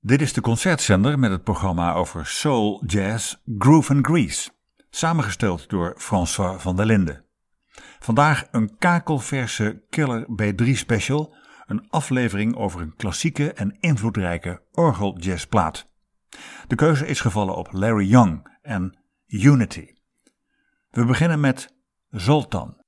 Dit is de concertzender met het programma over soul, jazz, groove en grease. Samengesteld door François van der Linden. Vandaag een kakelverse Killer B3 special. Een aflevering over een klassieke en invloedrijke orgeljazzplaat. De keuze is gevallen op Larry Young en Unity. We beginnen met Zoltan.